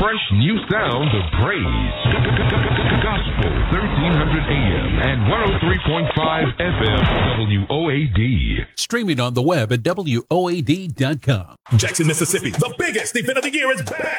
fresh new sound of praise. Gospel 1300 AM and 103.5 FM WOAD. Streaming on the web at WOAD.com. Jackson, Mississippi, the biggest event of the year is back.